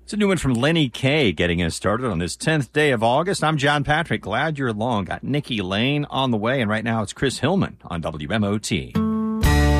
It's a new one from Lenny Kaye getting us started on this 10th day of August. I'm John Patrick. Glad you're along. Got Nikki Lane on the way, and right now it's Chris Hillman on WMOT.